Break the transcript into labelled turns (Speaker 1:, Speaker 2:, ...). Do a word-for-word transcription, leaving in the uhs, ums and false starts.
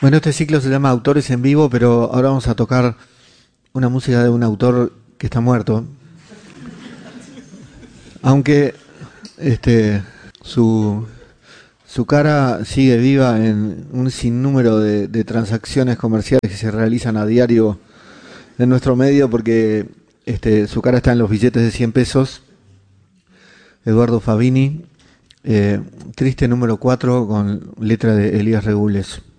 Speaker 1: Bueno, este ciclo se llama Autores en Vivo, pero ahora vamos a tocar una música de un autor que está muerto. Aunque este, su, su cara sigue viva en un sinnúmero de, de transacciones comerciales que se realizan a diario en nuestro medio, porque este, su cara está en los billetes de cien pesos. Eduardo Fabini, eh, triste número cuatro con letra de Elías Regules.